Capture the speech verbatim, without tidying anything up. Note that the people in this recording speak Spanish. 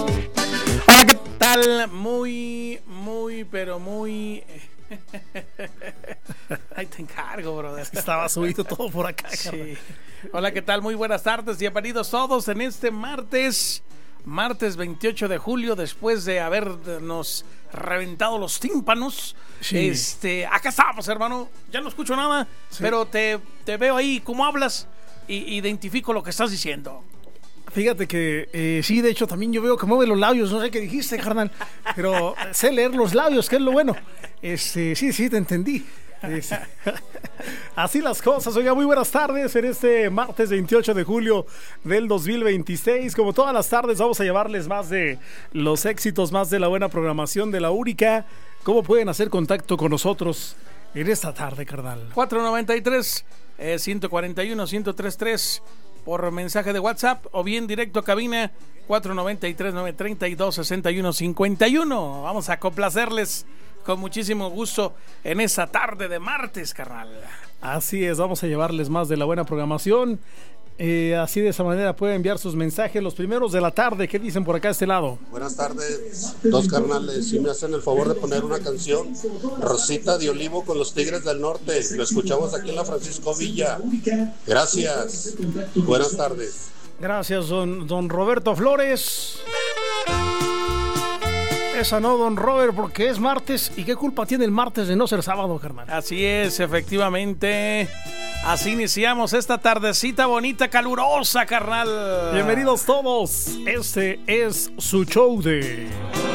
Hola, ¿qué tal? Muy, muy, pero muy... Ahí te encargo, brother. Estaba subido todo por acá. Sí. Hola, ¿qué tal? Muy buenas tardes. Bienvenidos todos en este martes, martes veintiocho de julio, después de habernos reventado los tímpanos. Sí. Este, acá estamos, hermano. Ya no escucho nada, sí, pero te, te veo ahí cómo hablas y identifico lo que estás diciendo. Fíjate que eh, sí, de hecho también yo veo que mueve los labios, no sé qué dijiste, carnal, pero sé leer los labios, que es lo bueno. Este, sí, sí, te entendí. Este, así las cosas. Oiga, muy buenas tardes en este martes veintiocho de julio del dos mil veintiséis. Como todas las tardes vamos a llevarles más de los éxitos, más de la buena programación de la Única. ¿Cómo pueden hacer contacto con nosotros en esta tarde, carnal? cuatro noventa y tres, eh, ciento cuarenta y uno, ciento treinta y tres por mensaje de WhatsApp o bien directo a cabina cuatro noventa y tres, novecientos treinta y dos, sesenta y uno cincuenta y uno. Vamos a complacerles con muchísimo gusto en esa tarde de martes, carnal. Así es, vamos a llevarles más de la buena programación. Eh, así de esa manera pueden enviar sus mensajes los primeros de la tarde. ¿Qué dicen por acá a este lado? Buenas tardes, dos carnales. Si me hacen el favor de poner una canción, Rosita de Olivo con los Tigres del Norte. Lo escuchamos aquí en la Francisco Villa. Gracias. Buenas tardes. Gracias, don, don Roberto Flores. Esa no, don Robert, porque es martes. ¿Y qué culpa tiene el martes de no ser sábado, carnal? Así es, efectivamente. Así iniciamos esta tardecita bonita, calurosa, carnal. Bienvenidos todos. Este es su show de...